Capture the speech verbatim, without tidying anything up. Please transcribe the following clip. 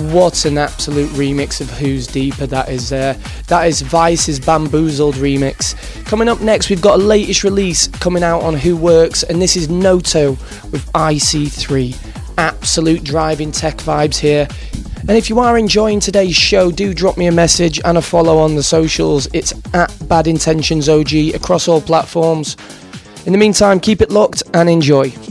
What an absolute remix of Who's Deeper that is there. That is Vice's Bamboozled remix. Coming up next, we've got a latest release coming out on Who Works, and this is Noto with I C three. Absolute driving tech vibes here. And if you are enjoying today's show, do drop me a message and a follow on the socials. It's at Bad Intentions O G across all platforms. In the meantime, keep it locked and enjoy.